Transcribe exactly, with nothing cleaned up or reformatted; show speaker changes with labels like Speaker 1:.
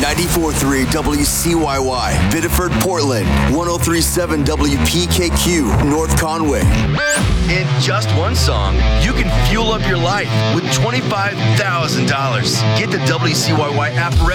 Speaker 1: ninety-four point three W C Y Y, Biddeford, Portland, one oh three point seven W P K Q, North Conway. In just one song, you can fuel up your life with twenty-five thousand dollars. Get the W C Y Y app ready.